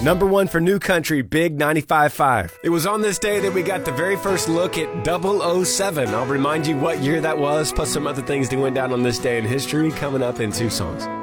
Number one for New Country, Big 95.5. It was on this day that we got the very first look at 007. I'll remind you what year that was, plus some other things that went down on this day in history coming up in 2 songs.